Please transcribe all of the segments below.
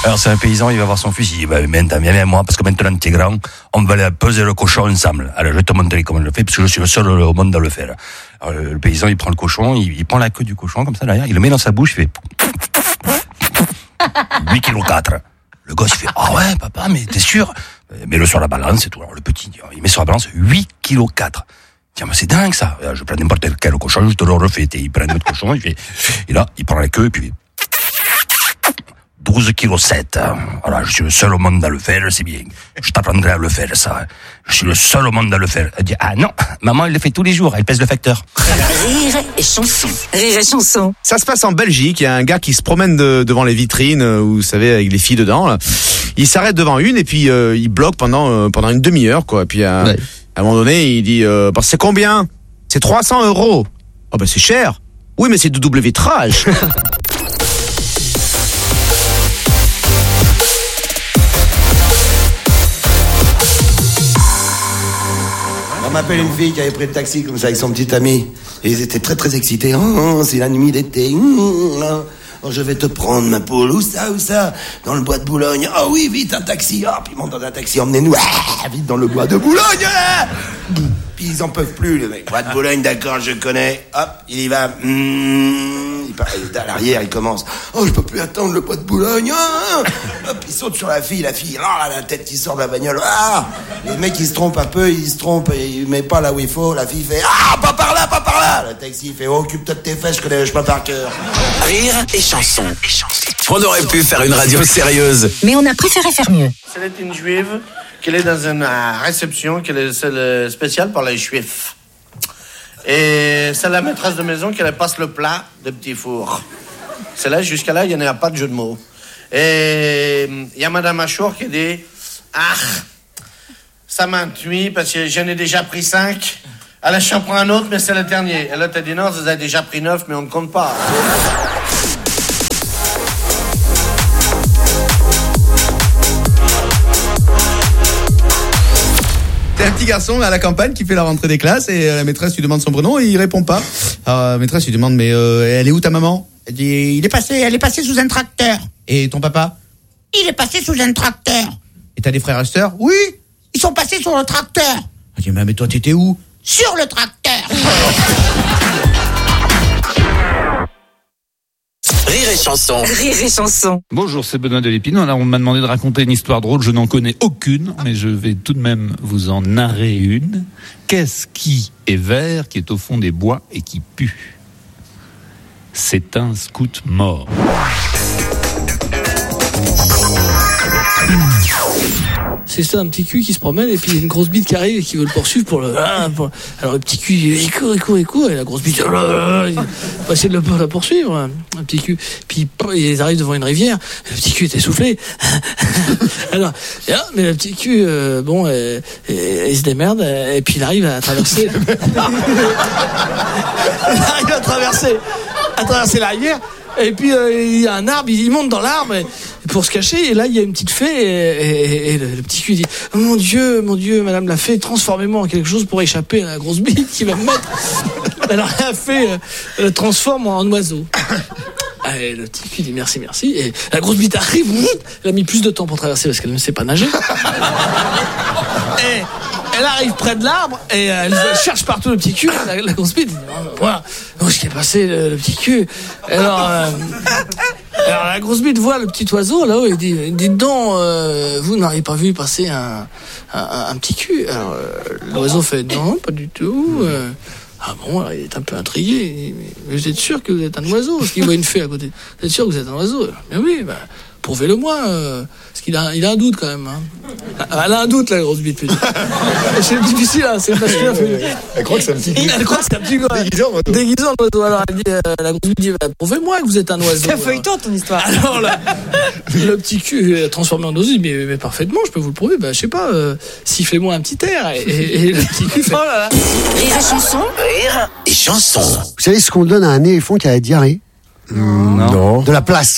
Alors c'est un paysan, il va voir son fils, il dit maintenant viens moi parce que maintenant t'es grand, on va aller peser le cochon ensemble. Alors je vais te montrer comment on le fait parce que je suis le seul au monde à le faire. Alors le paysan il prend le cochon, il prend la queue du cochon comme ça derrière, il le met dans sa bouche, il fait 8,4 kg. Le gosse il fait ah ouais papa mais t'es sûr? Mets-le sur la balance et tout. Alors le petit il met sur la balance 8,4 kg. Tiens, mais c'est dingue ça. Je prends n'importe quel cochon, je te le refais. Il prend un autre cochon, et là, il prend la queue, et puis 12,7 kg. Voilà, je suis le seul au monde à le faire, c'est bien. Je t'apprendrai à le faire, ça. Je suis le seul au monde à le faire. Elle dit, ah non, maman, elle le fait tous les jours, elle pèse le facteur. Rire et chanson. Rire et chanson. Ça se passe en Belgique, il y a un gars qui se promène devant les vitrines, vous savez, avec les filles dedans, là. Il s'arrête devant une, et puis il bloque pendant une demi-heure, quoi. Et puis ouais. À un moment donné, il dit c'est combien? C'est 300 €. Oh ben c'est cher. Oui, mais c'est de double vitrage. On m'appelle une fille qui avait pris le taxi comme ça avec son petit ami. Et ils étaient très très excités. Oh, c'est la nuit d'été. Oh, je vais te prendre ma poule. Où ça? Dans le bois de Boulogne. Oh oui, vite, un taxi. Oh, puis ils montent dans un taxi, emmenez-nous. Ah, vite dans le bois de Boulogne. Ah. Puis ils en peuvent plus, les mecs. Bois de Boulogne, d'accord, je connais. Hop, il y va. À l'arrière, il commence. Oh, je peux plus attendre le bois de Boulogne. Ah. Hop, il saute sur la fille. Oh, la tête qui sort de la bagnole. Ah. Les mecs, ils se trompent un peu, et il met pas là où il faut. La fille fait ah, pas par là. Le taxi fait occupe-toi de tes fesses, je connais pas par cœur. Rire et chanson. On aurait pu faire une radio sérieuse. Mais on a préféré faire mieux. C'est une juive qu'elle est dans une réception, qu'elle est spéciale pour les juifs. Et c'est la maîtresse de maison qui passe le plat de petit four. C'est là, jusqu'à là, il n'y en a pas de jeu de mots. Et il y a Madame Achour qui dit ah, ça m'ennuie parce que j'en ai déjà pris 5. Elle j'en prends un autre, mais c'est le dernier. Et là, t'as dit non, vous avez déjà pris 9, mais on ne compte pas. C'est un petit garçon à la campagne qui fait la rentrée des classes et la maîtresse lui demande son prénom et il répond pas. Alors la maîtresse lui demande mais elle est où ta maman? Elle dit elle est passée sous un tracteur. Et ton papa? Il est passé sous un tracteur. Et t'as des frères et sœurs? Oui, ils sont passés sur le tracteur. Elle dit mais toi t'étais où? Sur le tracteur. Rire et chanson. Rire et chanson. Bonjour, c'est Benoît Delépine. Alors, on m'a demandé de raconter une histoire drôle. Je n'en connais aucune, mais je vais tout de même vous en narrer une. Qu'est-ce qui est vert, qui est au fond des bois et qui pue? C'est un scout mort. C'est ça, un petit cul qui se promène et puis il y a une grosse bite qui arrive et qui veut le poursuivre pour le... Alors le petit cul, il court et la grosse bite, il va essayer de la poursuivre, un petit cul. Puis ils arrivent devant une rivière, le petit cul est essoufflé. Alors, mais le petit cul, il se démerde et puis il arrive à traverser... Il arrive à traverser la rivière. Et puis il y a un arbre, il monte dans l'arbre pour se cacher, et là il y a une petite fée et le petit cul dit oh, mon Dieu madame la fée, transformez-moi en quelque chose pour échapper à la grosse bite qui va me mettre. Alors la fée le transforme en oiseau. Et le petit cul dit merci et la grosse bite arrive, elle a mis plus de temps pour traverser parce qu'elle ne sait pas nager. Et elle arrive près de l'arbre et elle cherche partout le petit cul. La grosse bite dit voilà, où est-ce qu'il est passé le petit cul? Alors la grosse bite voit le petit oiseau là-haut et dit dites donc, vous n'auriez pas vu passer un petit cul? Alors l'oiseau fait non, pas du tout. Ah bon, alors il est un peu intrigué. Il dit, mais vous êtes sûr que vous êtes un oiseau? Parce qu'il voit une fée à côté. Vous êtes sûr que vous êtes un oiseau? Mais oui, prouvez-le-moi. Parce qu'il a un doute quand même. Hein. Elle a un doute, la grosse bite. C'est difficile, hein, c'est parce que elle croit que c'est un petit Elle croit que c'est un petit gars. Déguisé en oiseau. Alors elle dit, la grosse bite dit, prouvez-moi que vous êtes un oiseau. C'est feuilleton ton histoire. Alors là, le petit cul est transformé en oiseau. Il dit, mais parfaitement, je peux vous le prouver. Je sais pas, sifflez-moi un petit air. Et le petit cul fait. Oh là là. Rire et chanson. Rire et chanson. Vous savez ce qu'on donne à un éléphant qui a la diarrhée? Non. De la place.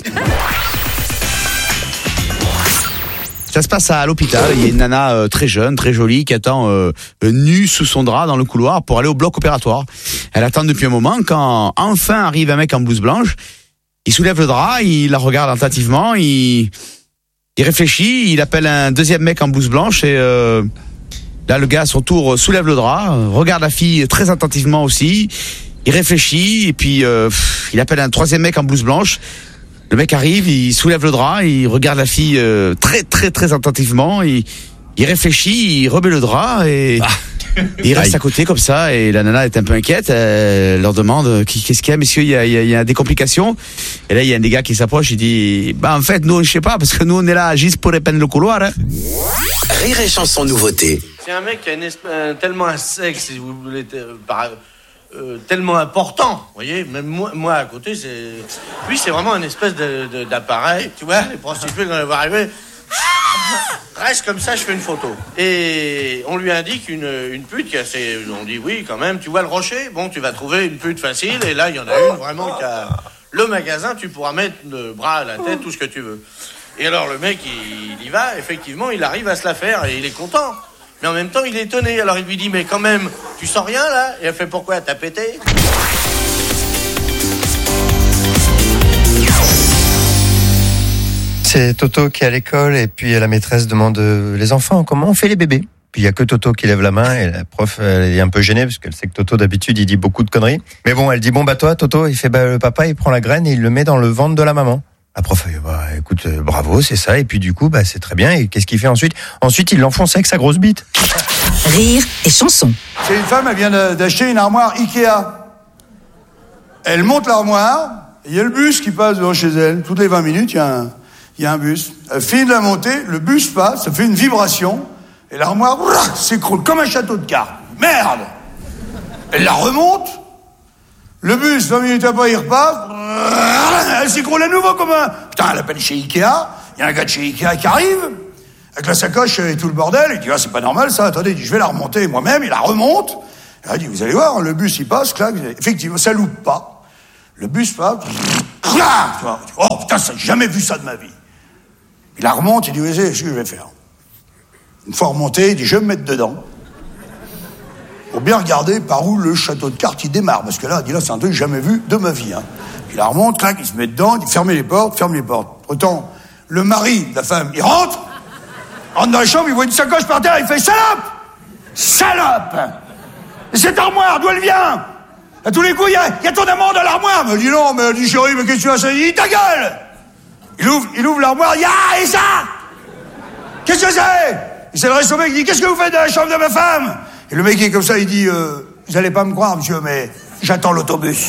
Ça se passe à l'hôpital. Il y a une nana très jeune, très jolie, qui attend nue sous son drap dans le couloir pour aller au bloc opératoire. Elle attend depuis un moment quand enfin arrive un mec en blouse blanche. Il soulève le drap, il la regarde attentivement, il Il réfléchit, il appelle un deuxième mec en blouse blanche et là le gars à son tour soulève le drap, regarde la fille très attentivement aussi. Il réfléchit et puis il appelle un troisième mec en blouse blanche. Le mec arrive, il soulève le drap, il regarde la fille très très très attentivement. Il réfléchit, il remet le drap et il reste à côté comme ça. Et la nana est un peu inquiète. Elle leur demande qu'est-ce qu'il y a, messieurs, il y a des complications. Et là il y a un des gars qui s'approche, il dit en fait nous je sais pas parce que nous on est là juste pour répandre le couloir. Hein. Rire et chanson nouveauté. C'est un mec qui a tellement un sexe, si vous voulez, tellement important, vous voyez, même moi à côté, lui c'est vraiment une espèce d'appareil, tu vois, les prostituées quand elles vont arriver, reste comme ça, je fais une photo. Et on lui indique une pute qui a on dit oui quand même, tu vois le rocher, bon tu vas trouver une pute facile, et là il y en a une vraiment qui a le magasin, tu pourras mettre le bras à la tête, tout ce que tu veux. Et alors le mec il y va, effectivement il arrive à se la faire et il est content. Mais en même temps, il est étonné. Alors il lui dit, mais quand même, tu sens rien là? Et elle fait, pourquoi? T'as pété? C'est Toto qui est à l'école et puis la maîtresse demande les enfants, comment on fait les bébés? Puis il y a que Toto qui lève la main et la prof elle est un peu gênée parce qu'elle sait que Toto d'habitude il dit beaucoup de conneries. Mais bon, elle dit bon bah toi Toto, il fait le papa il prend la graine et il le met dans le ventre de la maman. La prof, écoute, bravo, c'est ça. Et puis du coup, c'est très bien. Et qu'est-ce qu'il fait ensuite? Ensuite, il l'enfonce avec sa grosse bite. Rire et chanson. C'est une femme, elle vient d'acheter une armoire Ikea. Elle monte l'armoire, il y a le bus qui passe devant chez elle. Toutes les 20 minutes, il y a un bus. Elle finit de la monter, le bus passe, ça fait une vibration, et l'armoire s'écroule comme un château de cartes. Merde! Elle la remonte, le bus, 20 minutes après, il repasse, elle s'écroule à nouveau comme un... Putain, elle appelle chez Ikea, il y a un gars de chez Ikea qui arrive, avec la sacoche et tout le bordel, il dit, c'est pas normal ça, attendez, il dit, je vais la remonter moi-même, il la remonte, et elle dit, vous allez voir, le bus il passe, clac, effectivement, ça loupe pas, le bus passe, oh putain, j'ai jamais vu ça de ma vie. Il la remonte, il dit, oui, c'est ce que je vais faire. Une fois remonté, il dit, je vais me mettre dedans. Faut bien regarder par où le château de cartes il démarre, parce que là, il dit là, c'est un truc que j'ai jamais vu de ma vie. Hein. Il la remonte, clac, il se met dedans, il ferme les portes. Autant, le mari de la femme, il rentre dans la chambre, il voit une sacoche par terre, il fait salope. Et cette armoire, d'où elle vient? À tous les coups, il y a ton amant dans l'armoire. Mais elle dit non, mais elle dit chérie, mais qu'est-ce que tu as ça? Il dit ta gueule. Il ouvre l'armoire, et ça? Qu'est-ce que c'est? Il s'adresse au mec, il dit qu'est-ce que vous faites dans la chambre de ma femme? Et le mec est comme ça, il dit vous allez pas me croire, monsieur, mais j'attends l'autobus.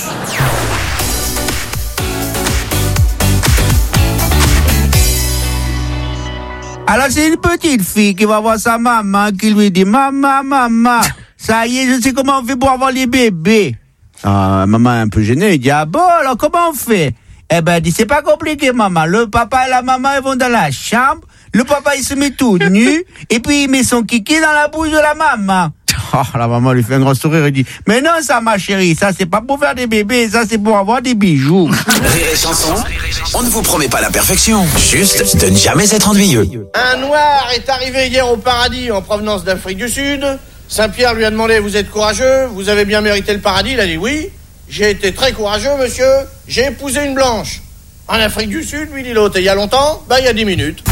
Alors c'est une petite fille qui va voir sa maman, qui lui dit maman, ça y est, je sais comment on fait pour avoir les bébés. Maman est un peu gênée, il dit ah bon, alors comment on fait? Eh ben, elle dit c'est pas compliqué maman, le papa et la maman ils vont dans la chambre, le papa il se met tout nu, et puis il met son kiki dans la bouche de la maman. La maman lui fait un grand sourire et dit mais non ça ma chérie, ça c'est pas pour faire des bébés, ça c'est pour avoir des bijoux. Rire et chanson, on ne vous promet pas la perfection, juste de ne jamais être ennuyeux. Un noir est arrivé hier au paradis en provenance d'Afrique du Sud. Saint-Pierre lui a demandé vous êtes courageux, vous avez bien mérité le paradis? Il a dit oui, j'ai été très courageux monsieur, j'ai épousé une blanche. En Afrique du Sud, lui dit l'autre, et il y a longtemps? Il y a 10 minutes.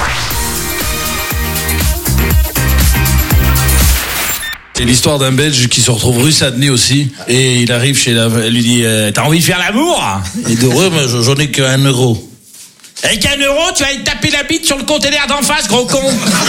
C'est l'histoire d'un Belge qui se retrouve rue Sadenay aussi. Et il arrive chez elle lui dit t'as envie de faire l'amour? Il dit ouais, mais j'en ai qu'1 euro. Avec 1 euro, tu vas te taper la bite sur le conteneur d'en face, gros con.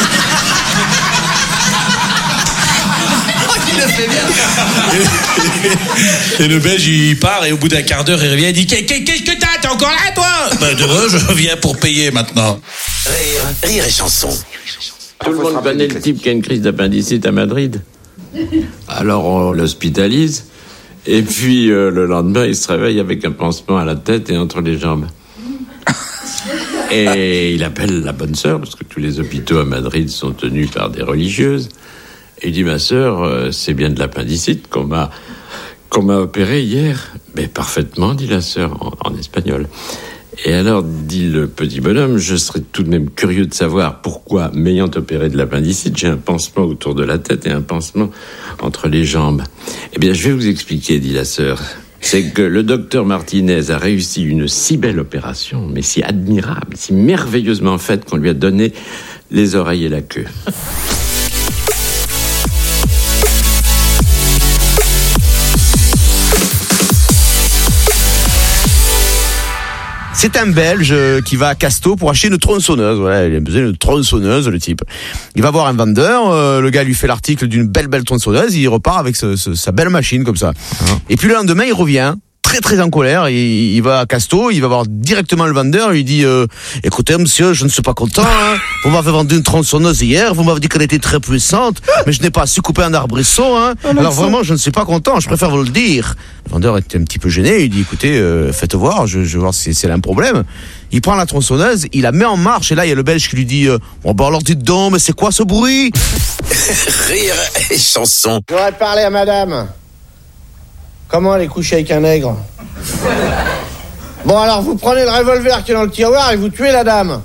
Il le fait bien. Et le Belge il part et au bout d'un quart d'heure il revient, il dit qu'est-ce que t'as? T'es encore là toi? Demain je viens pour payer maintenant. Rire et chanson. Tout le monde connaît le type qui a une crise d'appendicite à Madrid. Alors on l'hospitalise et puis le lendemain il se réveille avec un pansement à la tête et entre les jambes. Et il appelle la bonne sœur parce que tous les hôpitaux à Madrid sont tenus par des religieuses. Et il dit ma sœur, c'est bien de l'appendicite qu'on m'a opéré hier. Mais parfaitement, dit la sœur en espagnol. Et alors, dit le petit bonhomme, je serais tout de même curieux de savoir pourquoi, m'ayant opéré de l'appendicite, j'ai un pansement autour de la tête et un pansement entre les jambes. Eh bien, je vais vous expliquer, dit la sœur. c'est que le docteur Martinez a réussi une si belle opération, mais si admirable, si merveilleusement faite qu'on lui a donné les oreilles et la queue. C'est un Belge qui va à Casto pour acheter une tronçonneuse. Voilà, il a besoin d'une tronçonneuse, le type. Il va voir un vendeur, le gars lui fait l'article d'une belle tronçonneuse, il repart avec sa belle machine comme ça. Et puis le lendemain, il revient très en colère, il va à Casto, il va voir directement le vendeur, il lui dit écoutez monsieur, je ne suis pas content, hein. Vous m'avez vendu une tronçonneuse hier, vous m'avez dit qu'elle était très puissante, mais je n'ai pas su couper un arbrisseau, hein. Alors vraiment, je ne suis pas content, je préfère vous le dire. Le vendeur était un petit peu gêné, il dit écoutez, faites voir, je vais voir si c'est là un problème. Il prend la tronçonneuse, il la met en marche, et là il y a le Belge qui lui dit bon bah alors dites donc, mais c'est quoi ce bruit? Rire et chanson. J'aurais parlé à madame. Comment elle est couchée avec un nègre? Bon, alors vous prenez le revolver qui est dans le tiroir et vous tuez la dame.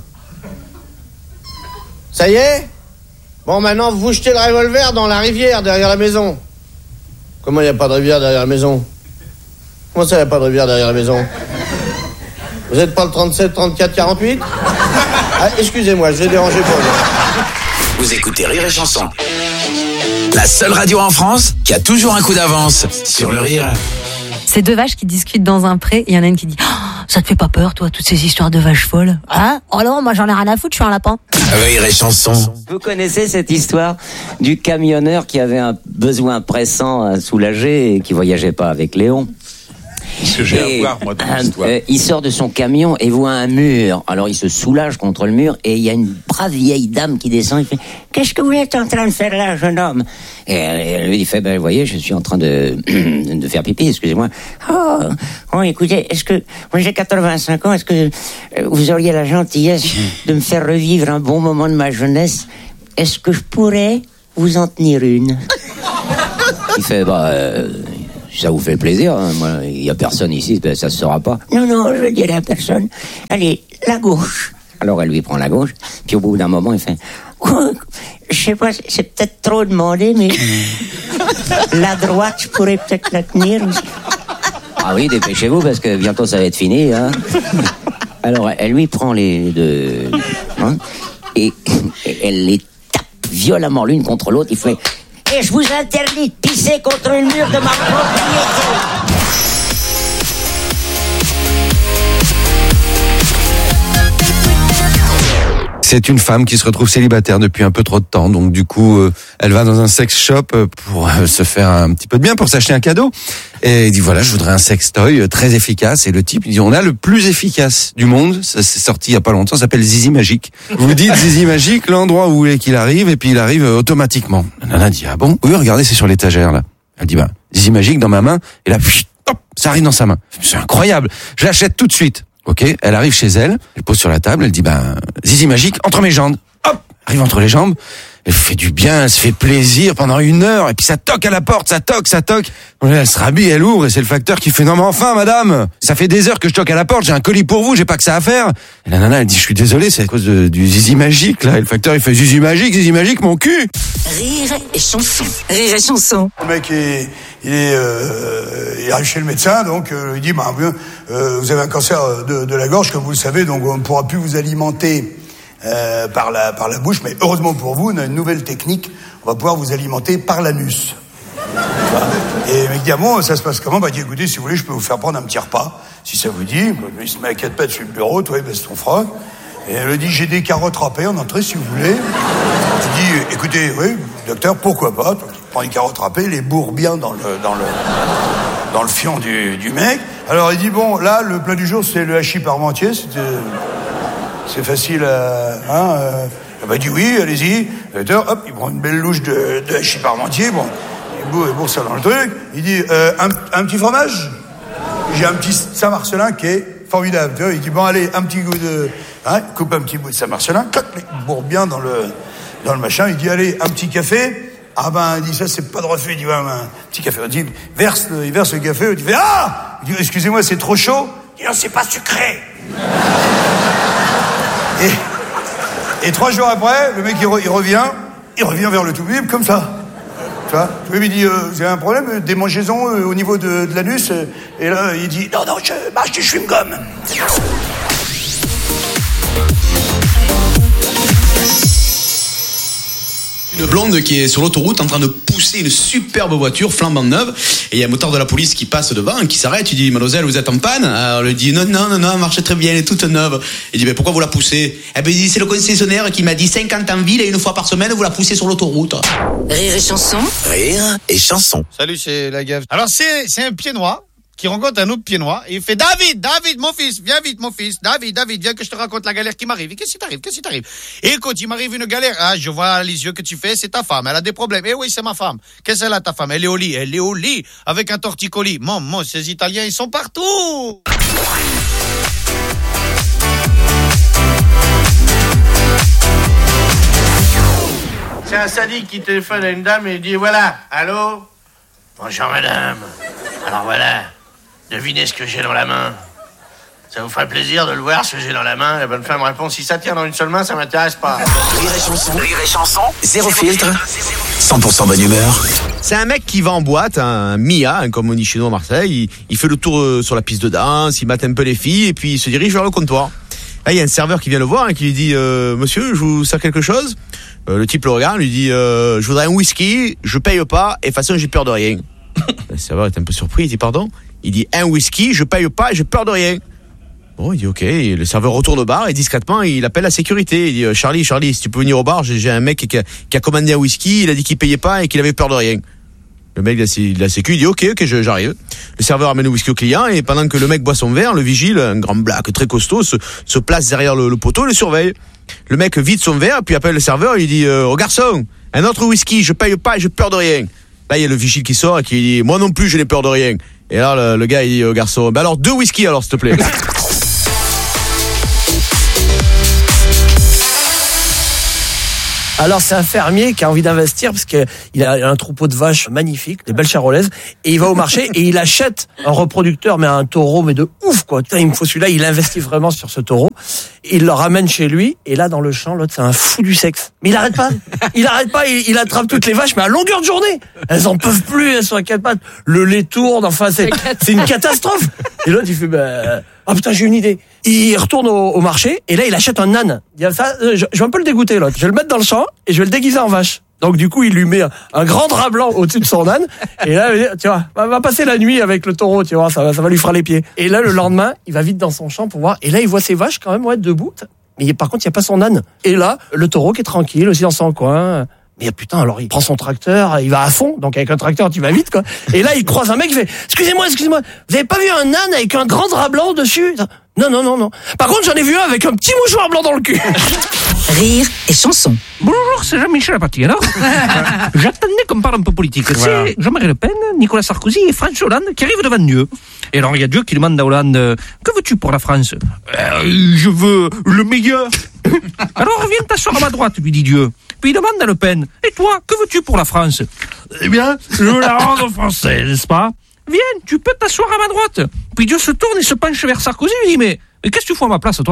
Ça y est? Bon, maintenant vous jetez le revolver dans la rivière derrière la maison. Comment il n'y a pas de rivière derrière la maison? Comment ça, il n'y a pas de rivière derrière la maison? Vous n'êtes pas le 37, 34, 48? Ah, excusez-moi, je vais déranger pour vous. Vous écoutez Rire et chanson. La seule radio en France qui a toujours un coup d'avance sur le rire. C'est deux vaches qui discutent dans un pré, et il y en a une qui dit ça te fait pas peur, toi, toutes ces histoires de vaches folles? Hein? Oh non, moi j'en ai rien à foutre, je suis un lapin. Rire et chanson. Vous connaissez cette histoire du camionneur qui avait un besoin pressant à soulager et qui voyageait pas avec Léon? Ce que j'ai à voir, moi, dans l'histoire. Il sort de son camion et voit un mur. Alors il se soulage contre le mur et il y a une brave vieille dame qui descend. Il fait qu'est-ce que vous êtes en train de faire là, jeune homme? Et lui il fait vous voyez, je suis en train de faire pipi, excusez-moi. Oh, écoutez, est-ce que moi j'ai 85 ans, est-ce que vous auriez la gentillesse de me faire revivre un bon moment de ma jeunesse? Est-ce que je pourrais vous en tenir une? Il fait si ça vous fait plaisir, hein, moi, il y a personne ici, ça se saura pas. Non, je dirai à personne. Allez, la gauche. Alors elle lui prend la gauche, puis au bout d'un moment, il fait je sais pas, c'est peut-être trop demandé, mais la droite, je pourrais peut-être la tenir aussi. Ah oui, dépêchez-vous, parce que bientôt ça va être fini, hein. Alors elle lui prend les deux, hein, et elle les tape violemment l'une contre l'autre, il fait et je vous interdis de pisser contre le mur de ma propriété. C'est une femme qui se retrouve célibataire depuis un peu trop de temps, donc du coup, elle va dans un sex shop pour se faire un petit peu de bien, pour s'acheter un cadeau. Et il dit voilà, je voudrais un sextoy très efficace. Et le type, il dit on a le plus efficace du monde. Ça s'est sorti il y a pas longtemps, ça s'appelle Zizi Magique. Vous dites Zizi Magique, l'endroit où vous voulez qu'il arrive, et puis il arrive automatiquement. La nana dit ah bon? Oui, regardez, c'est sur l'étagère là. Elle dit Zizi Magique dans ma main, et là, hop, ça arrive dans sa main. C'est incroyable. Je l'achète tout de suite. Ok, elle arrive chez elle, elle pose sur la table, elle dit Zizi Magique entre mes jambes. Hop, arrive entre les jambes. Elle fait du bien, elle se fait plaisir pendant 1 heure, et puis ça toque à la porte, ça toque. Elle se rhabille, elle ouvre, et c'est le facteur qui fait non mais enfin madame, ça fait des heures que je toque à la porte, j'ai un colis pour vous, j'ai pas que ça à faire. Et la nana elle dit je suis désolé, c'est à cause du Zizi Magique là. Et le facteur il fait Zizi Magique mon cul. Rire et chanson. Rire et chanson. Le mec il arrive chez le médecin, donc il dit vous avez un cancer de la gorge comme vous le savez, donc on ne pourra plus vous alimenter par la bouche, mais heureusement pour vous, on a une nouvelle technique, on va pouvoir vous alimenter par l'anus. Et le mec dit bon, ça se passe comment? Il dit écoutez, si vous voulez, je peux vous faire prendre un petit repas, si ça vous dit. Il se met à 4 pattes sur le bureau, toi il baisse ton froc, et elle lui dit j'ai des carottes râpées en entrée si vous voulez. Il dit écoutez, oui, docteur, pourquoi pas? Donc, il prend les carottes râpées, les bourre bien dans le fion du mec. Alors il dit bon, là le plat du jour c'est le hachis parmentier, c'est facile il dit oui, allez-y. Hop, il prend une belle louche de hachis parmentier, bon, il bourre ça dans le truc. Il dit un petit fromage? J'ai un petit Saint-Marcelin qui est formidable. Tu vois, il dit bon allez, un petit goût de... il coupe un petit bout de Saint-Marcelin, il bourre bien dans le machin. Il dit allez, un petit café? Il dit ça c'est pas de refait. Il dit un petit café. Il dit il verse le café. Il dit il dit excusez-moi, c'est trop chaud. Il dit non, c'est pas sucré. Et 3 jours après, le mec il revient vers le tout-bib comme ça. Tu vois, il lui dit, vous avez un problème, démangeaison au niveau de l'anus. Et là, il dit, non, je marche du chewing-gum. Une blonde qui est sur l'autoroute en train de pousser une superbe voiture flambant neuve et il y a un moteur de la police qui passe devant, qui s'arrête, il dit mademoiselle vous êtes en panne? Alors elle dit non, elle marche très bien, elle est toute neuve. Il dit mais pourquoi vous la poussez? Eh ben il dit c'est le concessionnaire qui m'a dit 50 en ville et une fois par semaine vous la poussez sur l'autoroute. Rire et chanson. Rire et chanson. Salut, c'est la gaffe. Alors c'est un pied noir qui rencontre un autre pied noir et il fait David, mon fils, viens vite mon fils, David, viens que je te raconte la galère qui m'arrive. Et qu'est-ce qui t'arrive? Et écoute, il m'arrive une galère. Ah, je vois les yeux que tu fais, c'est ta femme, elle a des problèmes. Eh oui, c'est ma femme. Qu'est-ce qu'elle a ta femme? Elle est au lit avec un torticolis. Maman, ces Italiens, ils sont partout. C'est un sadique qui téléphone à une dame et il dit voilà, allô? Bonjour madame. Alors voilà, devinez ce que j'ai dans la main. Ça vous ferait plaisir de le voir, ce que j'ai dans la main? La bonne femme répond, si ça tient dans une seule main, ça m'intéresse pas. Rire et chanson. Zéro filtre. 100% bonne humeur. C'est un mec qui va en boîte, un Mia, comme on dit chez nous à Marseille. Il fait le tour sur la piste de danse, il mate un peu les filles et puis il se dirige vers le comptoir. Là, il y a un serveur qui vient le voir et qui lui dit monsieur, je vous sers quelque chose? Le type le regarde, lui dit je voudrais un whisky, je paye pas et de toute façon j'ai peur de rien. Le serveur est un peu surpris, il dit pardon? Il dit un whisky, je paye pas et j'ai peur de rien. Bon, il dit ok, et le serveur retourne au bar et discrètement il appelle la sécurité. Il dit Charlie, si tu peux venir au bar, j'ai un mec qui a commandé un whisky, il a dit qu'il payait pas et qu'il avait peur de rien. Le mec de la sécu, il dit ok, j'arrive. Le serveur amène le whisky au client et pendant que le mec boit son verre, le vigile, un grand black très costaud, se place derrière le poteau et le surveille. Le mec vide son verre puis appelle le serveur, il dit oh garçon, un autre whisky, je paye pas et j'ai peur de rien. Là il y a le vigile qui sort et qui dit moi non plus je n'ai peur de rien. Et là le gars il dit au garçon alors 2 whisky alors s'il te plaît. Alors c'est un fermier qui a envie d'investir parce qu'il a un troupeau de vaches magnifiques, des belles charolaises, et il va au marché et il achète un reproducteur, mais un taureau, mais de ouf quoi. Putain, il me faut celui-là, il investit vraiment sur ce taureau. Il le ramène chez lui et là dans le champ, l'autre c'est un fou du sexe. Mais il arrête pas, il attrape toutes les vaches, mais à longueur de journée. Elles en peuvent plus, elles sont à quatre pattes. Le lait tourne, enfin c'est une catastrophe. Et l'autre il fait ah putain j'ai une idée. Il retourne au marché et là il achète un âne. Il dit ça, je vais un peu le dégoûter l'autre. Je vais le mettre dans le champ et je vais le déguiser en vache. Donc du coup il lui met un grand drap blanc au-dessus de son âne et là tu vois va passer la nuit avec le taureau, tu vois ça va lui faire les pieds. Et là le lendemain il va vite dans son champ pour voir et là il voit ses vaches quand même debout. Mais par contre il y a pas son âne. Et là le taureau qui est tranquille aussi dans son coin. Mais putain, alors il prend son tracteur, il va à fond, donc avec un tracteur tu vas vite quoi. Et là il croise un mec, il fait excusez-moi, vous avez pas vu un âne avec un grand drap blanc dessus? Non. Par contre j'en ai vu un avec un petit mouchoir blanc dans le cul. Rire et chanson. Bonjour, c'est Jean-Michel Apathy. Alors, j'attendais qu'on parle un peu politique. Voilà. C'est Jean-Marie Le Pen, Nicolas Sarkozy et François Hollande qui arrivent devant Dieu. Et alors il y a Dieu qui demande à Hollande que veux-tu pour la France? Je veux le meilleur. Alors viens t'asseoir à ma droite, lui dit Dieu. Puis il demande à Le Pen, et toi, que veux-tu pour la France? Eh bien, je veux la rendre française, n'est-ce pas? Viens, tu peux t'asseoir à ma droite. Puis Dieu se tourne et se penche vers Sarkozy et lui dit, mais qu'est-ce que tu fous à ma place, toi?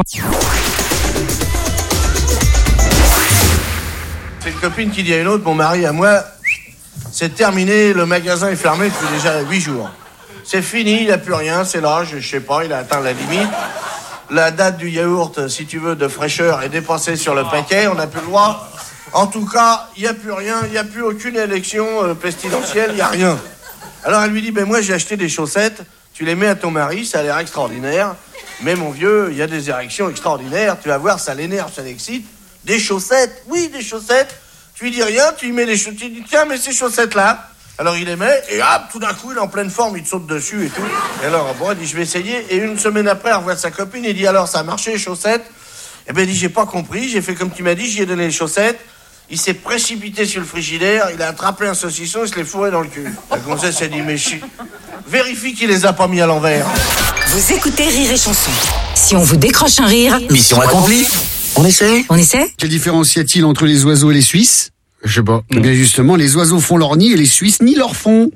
C'est une copine qui dit à une autre, mon mari à moi, c'est terminé, le magasin est fermé depuis déjà 8 jours. C'est fini, il n'y a plus rien, c'est l'âge, je sais pas, il a atteint la limite. La date du yaourt, si tu veux, de fraîcheur est dépassée sur le paquet, on n'a plus le droit. En tout cas, il n'y a plus rien, il n'y a plus aucune élection pestilentielle, il n'y a rien. Alors elle lui dit, moi j'ai acheté des chaussettes, tu les mets à ton mari, ça a l'air extraordinaire. Mais mon vieux, il y a des érections extraordinaires, tu vas voir, ça l'énerve, ça l'excite. Des chaussettes, oui, des chaussettes. Tu lui dis rien, tu lui mets des chaussettes, tu lui dis, tiens, mais ces chaussettes-là. Alors il les met, et hop, tout d'un coup, il est en pleine forme, il te saute dessus et tout. Et alors, bon, il dit, je vais essayer. Et une semaine après, elle revoit sa copine, il dit, alors, ça a marché, les chaussettes? Eh ben, il dit, j'ai pas compris, j'ai fait comme tu m'as dit, j'y ai donné les chaussettes. Il s'est précipité sur le frigidaire, il a attrapé un saucisson, il se l'est fourré dans le cul. La gonzesse s'est dit, mais vérifie qu'il les a pas mis à l'envers. Vous écoutez Rire et Chanson. Si on vous décroche un rire... Mission accomplie. On essaie? Quelle différence y a-t-il entre les oiseaux et les Suisses? Je sais pas. Eh bien justement, les oiseaux font leur nid et les Suisses ni leur font.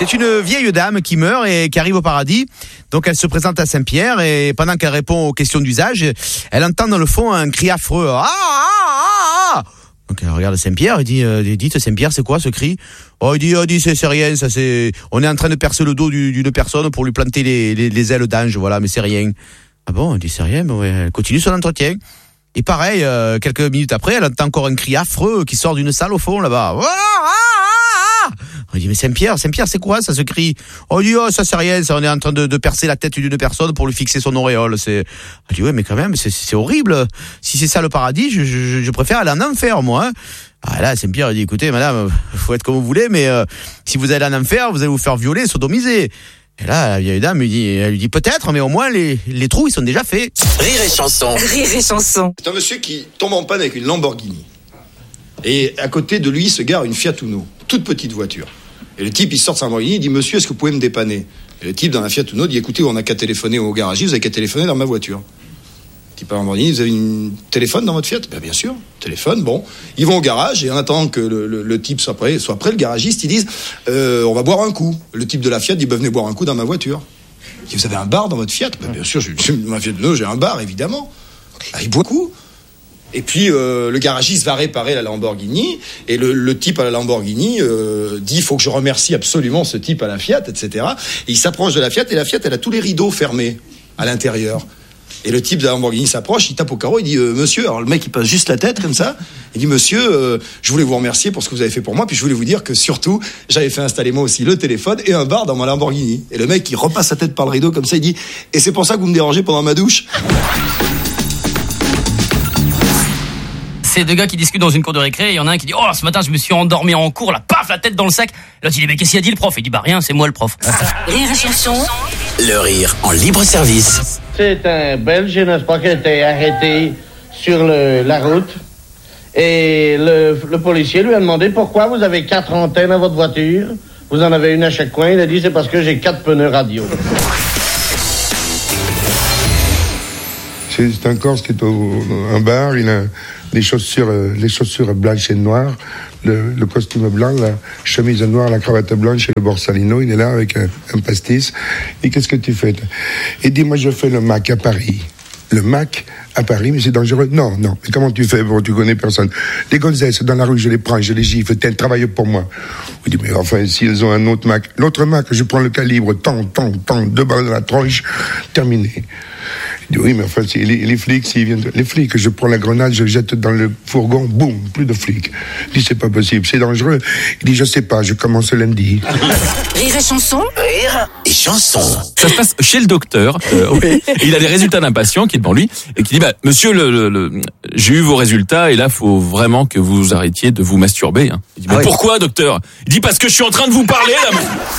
C'est une vieille dame qui meurt et qui arrive au paradis. Donc elle se présente à Saint-Pierre et pendant qu'elle répond aux questions d'usage, elle entend dans le fond un cri affreux. Ah, ah, ah, ah. Donc elle regarde Saint-Pierre et dit, dites Saint-Pierre, c'est quoi ce cri? Oh, il dit, c'est rien, ça c'est, on est en train de percer le dos d'une personne pour lui planter les ailes d'ange, voilà, mais c'est rien. Ah bon, elle dit c'est rien, mais ouais, elle continue son entretien. Et pareil, quelques minutes après, elle entend encore un cri affreux qui sort d'une salle au fond là-bas. Ah, ah, ah. On dit mais Saint-Pierre, c'est quoi ça, ce cri? On dit ça c'est rien, ça on est en train de percer la tête d'une personne pour lui fixer son auréole. On dit ouais mais quand même c'est horrible. Si c'est ça le paradis, je préfère aller en enfer moi. Hein. Ah là Saint-Pierre il dit écoutez madame, faut être comme vous voulez, mais si vous allez en enfer, vous allez vous faire violer, sodomiser. Et là, la vieille dame elle lui dit peut-être, mais au moins les trous ils sont déjà faits. Rire et chanson. Rire et chanson. C'est un monsieur qui tombe en panne avec une Lamborghini. Et à côté de lui se gare une Fiat Uno, toute petite voiture. Et le type, il sort sa Lamborghini, il dit « Monsieur, est-ce que vous pouvez me dépanner ?» Et le type, dans la Fiat Uno, dit « Écoutez, on n'a qu'à téléphoner au garagiste, vous avez qu'à téléphoner dans ma voiture. » Le type à Lamborghini, « Vous avez un téléphone dans votre Fiat ?» « Bien sûr, téléphone, bon. » Ils vont au garage, et en attendant que le type soit prêt, le garagiste, ils disent « On va boire un coup. » Le type de la Fiat dit « Venez boire un coup dans ma voiture. » Il dit « Vous avez un bar dans votre Fiat ?»« Bien sûr, dans ma Fiat Uno, j'ai un bar, évidemment. » Il boit un coup. Et puis le garagiste va réparer la Lamborghini et le type à la Lamborghini dit il faut que je remercie absolument ce type à la Fiat, etc. Et il s'approche de la Fiat et la Fiat elle a tous les rideaux fermés à l'intérieur. Et le type de la Lamborghini s'approche, il tape au carreau, il dit monsieur, alors le mec il passe juste la tête comme ça, il dit monsieur, je voulais vous remercier pour ce que vous avez fait pour moi, puis je voulais vous dire que surtout j'avais fait installer moi aussi le téléphone et un bar dans ma Lamborghini. Et le mec il repasse sa tête par le rideau comme ça, il dit et c'est pour ça que vous me dérangez pendant ma douche. C'est deux gars qui discutent dans une cour de récré, et il y en a un qui dit « Oh, ce matin, je me suis endormi en cours, là, paf, la tête dans le sac !» L'autre, il dit « Mais qu'est-ce qu'il a dit, le prof ?» Il dit « Bah rien, c'est moi, le prof. » Rire et chanson. Le rire en libre service. C'est un Belge, n'est-ce pas, qui a été arrêté sur la route. Et le policier lui a demandé « Pourquoi vous avez 4 antennes à votre voiture? Vous en avez une à chaque coin. » Il a dit « C'est parce que j'ai 4 pneus radio. » C'est un Corse qui est un bar, il a les chaussures blanches et noires, le costume blanc, la chemise noire, la cravate blanche et le borsalino. Il est là avec un pastis. Et qu'est-ce que tu fais? Il dit, moi je fais le Mac à Paris. Le Mac à Paris, mais c'est dangereux. Non. Mais comment tu fais? Bon, tu connais personne. Les gonzesses dans la rue, je les prends, je les gifle. T'es un travail pour moi. Il dit, mais enfin, s'ils ont un autre Mac. L'autre Mac, je prends le calibre, tant, 2 balles dans la tronche, terminé. Il dit, oui, mais enfin, les flics, s'ils viennent, les flics, je prends la grenade, je jette dans le fourgon, boum, plus de flics. Il dit, c'est pas possible, c'est dangereux. Il dit, je sais pas, je commence lundi. Rire et chanson. Rire et chanson. Ça se passe chez le docteur. Il a des résultats d'un patient qui est devant lui et qui dit, bah, monsieur, j'ai eu vos résultats et là, faut vraiment que vous arrêtiez de vous masturber. Hein. Il dit, mais pourquoi, docteur? Il dit, parce que je suis en train de vous parler, là.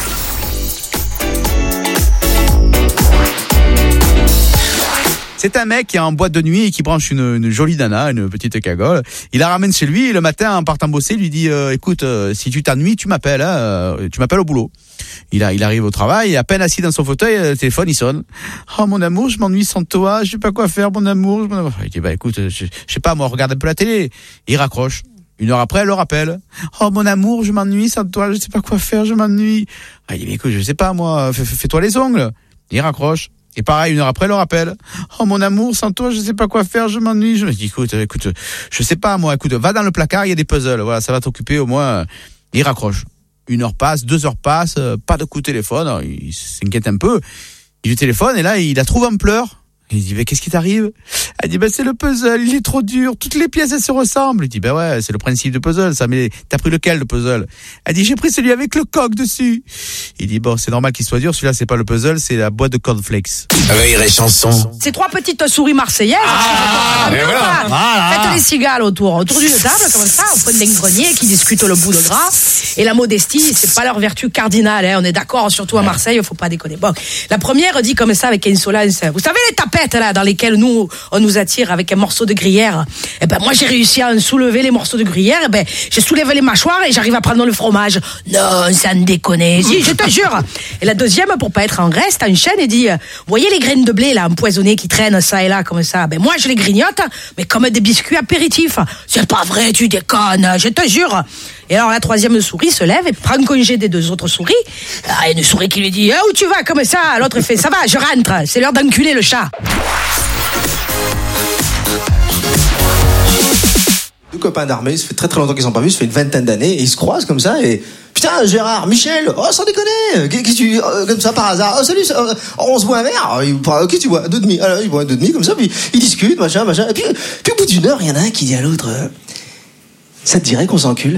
C'est un mec qui est en boîte de nuit et qui branche une jolie nana, une petite cagole. Il la ramène chez lui et le matin, en partant bosser, il lui dit écoute, si tu t'ennuies, tu m'appelles au boulot. Il arrive au travail, et à peine assis dans son fauteuil, le téléphone il sonne. Oh mon amour, je m'ennuie sans toi, je sais pas quoi faire, mon amour. Il dit bah écoute, je sais pas moi, regarde un peu la télé. Il raccroche. 1 heure après, elle le rappelle. Oh mon amour, je m'ennuie sans toi, je sais pas quoi faire, je m'ennuie. Il dit mais écoute, je sais pas moi, fais-toi les ongles. Il raccroche. Et pareil, 1 heure après, elle le rappelle. Oh mon amour, sans toi, je sais pas quoi faire, je m'ennuie. Je me dis, écoute, je sais pas moi, écoute, va dans le placard, il y a des puzzles, voilà, ça va t'occuper au moins. Il raccroche. 1 heure passe, 2 heures passent, pas de coup de téléphone, il s'inquiète un peu. Il lui téléphone et là, il la trouve en pleurs. Il dit, mais qu'est-ce qui t'arrive? Elle dit, c'est le puzzle, il est trop dur, toutes les pièces, elles se ressemblent. Il dit, ouais, c'est le principe de puzzle, ça, mais t'as pris lequel, le puzzle? Elle dit, j'ai pris celui avec le coq dessus. Il dit, c'est normal qu'il soit dur, celui-là, c'est pas le puzzle, c'est la boîte de cornflakes. Rire et chanson. C'est 3 petites souris marseillaises. Voilà. Faites les cigales autour d'une table, comme ça, au coin d'un grenier, qui discutent le bout de gras. Et la modestie, c'est pas leur vertu cardinale, hein, on est d'accord, surtout à Marseille, faut pas déconner. Bon, la première dit comme ça, avec insolence, vous savez les tapettes, là, dans lesquelles on nous attire avec un morceau de gruyère. Moi, j'ai réussi à soulever les morceaux de gruyère, j'ai soulevé les mâchoires et j'arrive à prendre le fromage. Non, ça ne déconne. Si, je te jure. Et la deuxième, pour pas être en graisse, t'as une chaîne et dit, vous voyez les graines de blé, là, empoisonnées qui traînent ça et là, comme ça. Moi, je les grignote, mais comme des biscuits apéritifs. C'est pas vrai, tu déconnes, je te jure. Et alors la troisième souris se lève et prend congé des deux autres souris. Il y a une souris qui lui dit « Où tu vas comme ça ?» L'autre fait « Ça va, je rentre, c'est l'heure d'enculer le chat. » Deux copains d'armée, ça fait très très longtemps qu'ils ne sont pas vus, ça fait une vingtaine d'années, et ils se croisent comme ça, et putain, Gérard, Michel, oh, sans déconner, qu'est-ce que tu, comme ça par hasard, oh, salut, on se boit un verre, qu'est-ce que tu bois, 2,5, alors ils boivent 2,5, comme ça, puis ils discutent, machin, et puis au bout d'une heure, il y en a un qui dit à l'autre, ça te dirait qu'on s'encule?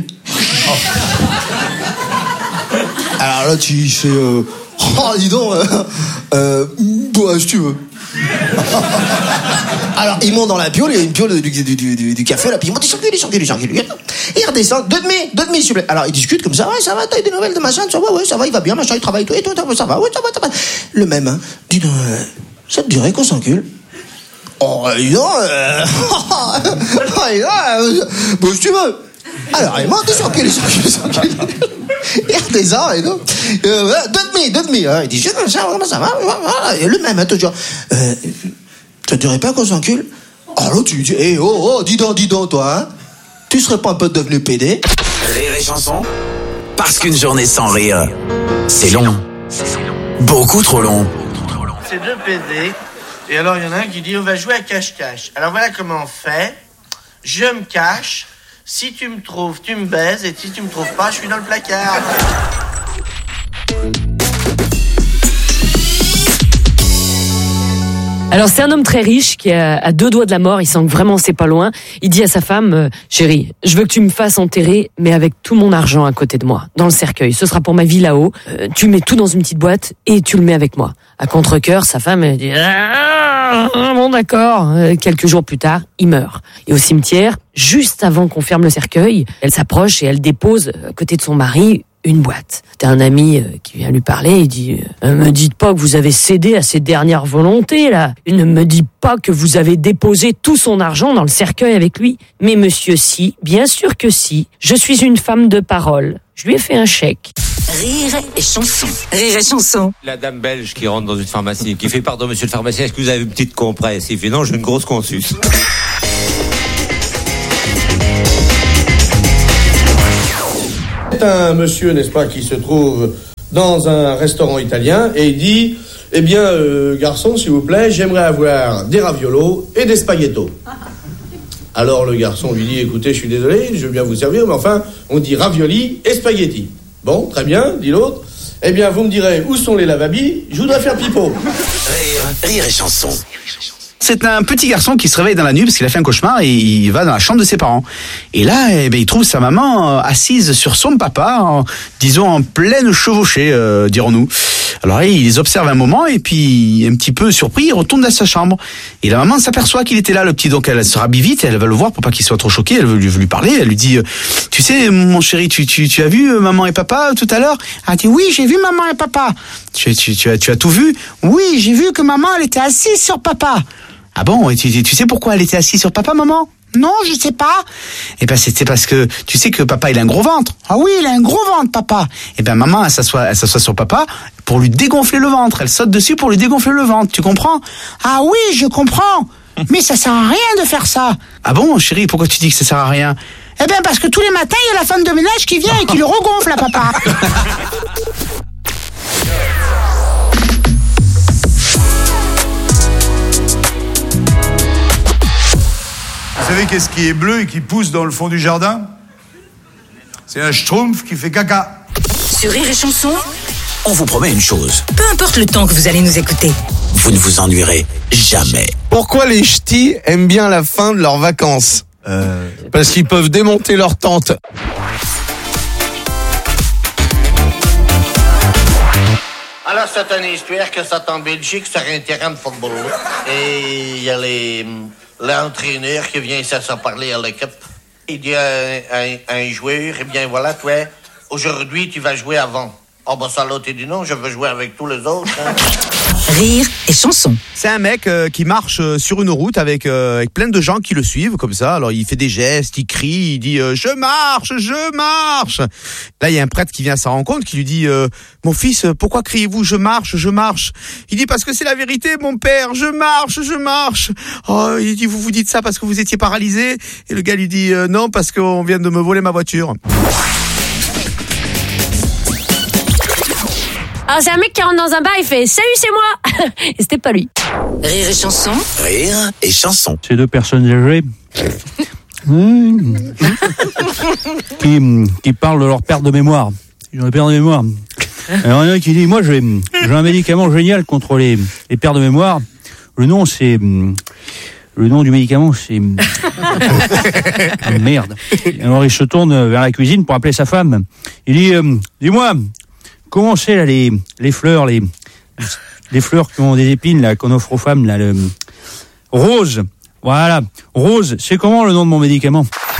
Alors là, tu fais, oh, dis donc, bois, si tu veux. Alors, il monte dans la piole, il y a une piole du café, là, puis il monte, il s'encule. Et il redescend, 2,5, s'il vous plaît. Alors, ils discutent comme ça, ouais, ça va, t'as eu des nouvelles de machin, ça va, ouais, ça va, il va bien, machin, il travaille, tout, et tout, ça va, ouais, ça va. Le même, hein, dis donc, ça te dirait qu'on s'encule? Oh, dis donc, bon, si tu veux. Alors, il monte, il s'encule. Il redescend, et donc, 2,5, hein, il dit, ça va, et le même, hein, toujours, ça te dirait pas qu'on s'encule? Alors tu lui dis, dis donc, toi, hein? Tu serais pas un peu devenu PD? Rire et chanson, parce qu'une journée sans rire, c'est long. Beaucoup trop long. C'est deux PD, et alors il y en a un qui dit, on va jouer à cache-cache. Alors voilà comment on fait. Je me cache, si tu me trouves, tu me baises, et si tu me trouves pas, je suis dans le placard. Alors c'est un homme très riche qui est à 2 doigts de la mort, il sent que vraiment c'est pas loin. Il dit à sa femme, chérie, je veux que tu me fasses enterrer, mais avec tout mon argent à côté de moi, dans le cercueil. Ce sera pour ma vie là-haut. Tu mets tout dans une petite boîte et tu le mets avec moi. À contre-cœur, sa femme elle dit, bon d'accord. Quelques jours plus tard, il meurt. Et au cimetière, juste avant qu'on ferme le cercueil, elle s'approche et elle dépose à côté de son mari une boîte. T'as un ami qui vient lui parler, il dit me dites pas que vous avez cédé à ses dernières volontés, là. Ne me dites pas que vous avez déposé tout son argent dans le cercueil avec lui. Mais monsieur, si, bien sûr que si. Je suis une femme de parole. Je lui ai fait un chèque. Rire et chanson. Rire et chanson. La dame belge qui rentre dans une pharmacie, qui fait pardon monsieur le pharmacien, est-ce que vous avez une petite compresse? Il fait non, j'ai une grosse consus. C'est un monsieur, n'est-ce pas, qui se trouve dans un restaurant italien et il dit, eh bien, garçon, s'il vous plaît, j'aimerais avoir des raviolos et des spaghettos. Alors le garçon lui dit, écoutez, je suis désolé, je veux bien vous servir, mais enfin, on dit ravioli et spaghetti. Bon, très bien, dit l'autre. Eh bien, vous me direz, où sont les lavabis? Je voudrais faire pipeau. Rire et chanson. C'est un petit garçon qui se réveille dans la nuit parce qu'il a fait un cauchemar et il va dans la chambre de ses parents. Et là, il trouve sa maman assise sur son papa, disons en pleine chevauchée, dirons-nous. Alors il les observe un moment et puis, un petit peu surpris, il retourne dans sa chambre. Et la maman s'aperçoit qu'il était là, le petit. Donc elle se rhabille vite et elle va le voir pour pas qu'il soit trop choqué. Elle veut lui parler. Elle lui dit, tu sais, mon chéri, tu as vu maman et papa tout à l'heure? Elle dit, oui, j'ai vu maman et papa. Tu as tout vu? Oui, j'ai vu que maman, elle était assise sur papa. Ah bon, et tu sais pourquoi elle était assise sur papa, maman? Non, je sais pas. Eh ben, c'était parce que, tu sais que papa, il a un gros ventre. Ah oui, il a un gros ventre, papa. Eh ben, maman, elle s'assoit sur papa pour lui dégonfler le ventre. Elle saute dessus pour lui dégonfler le ventre. Tu comprends? Ah oui, je comprends. Mais ça sert à rien de faire ça. Ah bon, chérie, pourquoi tu dis que ça sert à rien? Eh ben, parce que tous les matins, il y a la femme de ménage qui vient et qui le regonfle à papa. Vous savez qu'est-ce qui est bleu et qui pousse dans le fond du jardin? C'est un schtroumpf qui fait caca. Sur Rire et Chanson, On vous promet une chose, peu importe le temps que vous allez nous écouter. vous ne vous ennuierez jamais. Pourquoi les ch'tis aiment bien la fin de leurs vacances? Parce qu'ils peuvent démonter leur tente. Alors, c'est une histoire que ça en Belgique sur un terrain de football. Et il y a l'entraîneur qui vient ici s'en parler à l'équipe. Il dit à un joueur, eh bien voilà, toi, aujourd'hui, tu vas jouer avant. Oh, ben ça, l'autre, il dit non, je veux jouer avec tous les autres. Hein. Rire et chanson. C'est un mec qui marche sur une route avec plein de gens qui le suivent comme ça. Alors il fait des gestes, il crie, il dit je marche, je marche. Là il y a un prêtre qui vient à sa rencontre qui lui dit mon fils, pourquoi criez-vous je marche, je marche? Il dit parce que c'est la vérité mon père, je marche, je marche. Oh, il dit vous dites ça parce que vous étiez paralysé? Et le gars lui dit non parce qu'on vient de me voler ma voiture. Alors c'est un mec qui rentre dans un bar, il fait « Salut, c'est moi !» Et c'était pas lui. Rire et chanson. Rire et chanson. Ces deux personnes âgées qui parlent de leur perte de mémoire. Ils ont une perte de mémoire. Alors il y en a qui dit, moi j'ai un médicament génial contre les pertes de mémoire. Le nom du médicament c'est merde. Alors il se tourne vers la cuisine pour appeler sa femme. Il dit, dis-moi, comment c'est là les fleurs, les fleurs qui ont des épines là qu'on offre aux femmes là, le rose. Voilà, rose, c'est comment le nom de mon médicament?